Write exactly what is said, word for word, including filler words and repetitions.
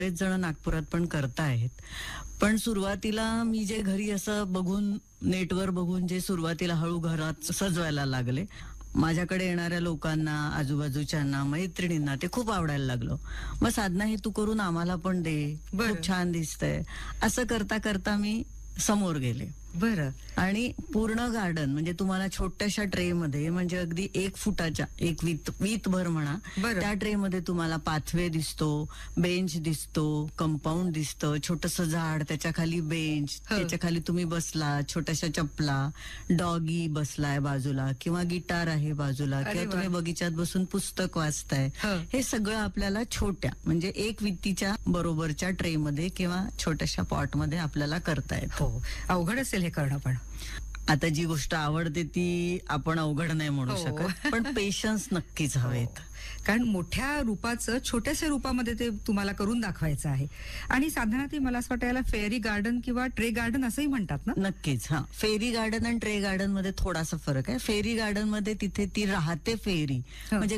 बरेच जण नागपुरात पण करतायत. पण सुरुवातीला मी जे घरी असं बघून नेटवर बघून जे सुरुवातीला हळू घरात सजवायला लागले, माझ्याकडे येणाऱ्या लोकांना, आजूबाजूच्यांना, मैत्रिणींना ते खूप आवडायला लागलं. मग साधना हे तू करून आम्हाला पण दे, खूप छान दिसतंय. असं करता करता मी समोर गेले. बरं. आणि पूर्ण गार्डन म्हणजे तुम्हाला छोट्याशा ट्रे मध्ये, म्हणजे अगदी एक फुटाच्या, एक वीत वीत भर म्हणा, त्या ट्रे मध्ये तुम्हाला पाथवे दिसतो, बेंच दिसतो, कंपाऊंड दिसतं, छोटस झाड, त्याच्या खाली बेंच, त्याच्या खाली तुम्ही बसला, छोट्याशा चपला, डॉगी बसलाय बाजूला किंवा गिटार आहे बाजूला, किंवा तुम्ही बगीच्यात बसून पुस्तक वाचताय. हे सगळं आपल्याला छोट्या म्हणजे एक वित्तीच्या बरोबरच्या ट्रे मध्ये किंवा छोट्याशा पॉट मध्ये आपल्याला करता येतं. हो, अवघड असेल हे करणं. पण आता जी गोष्ट आवडते ती आपण अवघड नाही म्हणू शकत, पण पेशन्स नक्कीच हवेत. कारण मोठ्या रूपाचं छोट्याशा रूपामध्ये ते तुम्हाला करून दाखवायचं आहे. आणि साधारण ते मला असं वाटतं याला फेरी गार्डन किंवा ट्रे गार्डन असंही म्हणतात ना? नक्कीच. हा, फेरी गार्डन आणि ट्रे गार्डन मध्ये थोडासा फरक आहे. फेरी गार्डन मध्ये तिथे ती राहते फेरी, म्हणजे